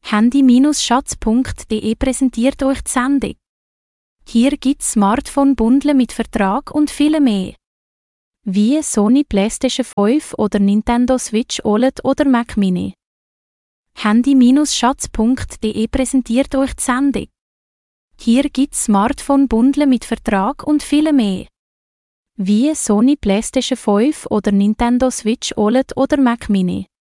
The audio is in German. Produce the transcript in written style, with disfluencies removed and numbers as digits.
Handy-Schatz.de präsentiert euch die Sendung. Hier gibt's Smartphone-Bundle mit Vertrag und viel mehr. Wie Sony PlayStation 5 oder Nintendo Switch OLED oder Mac Mini. Handy-Schatz.de präsentiert euch die Sendung. Hier gibt's Smartphone-Bundle mit Vertrag und viel mehr. Wie Sony PlayStation 5 oder Nintendo Switch OLED oder Mac Mini.